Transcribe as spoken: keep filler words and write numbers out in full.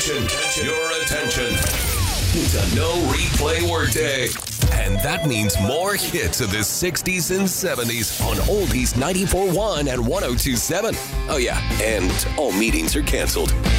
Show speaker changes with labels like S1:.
S1: Attention, your attention. It's a no replay workday. And that means more hits of the sixties and seventies on Oldies ninety-four point one and one oh two point seven. Oh yeah, and all meetings are canceled.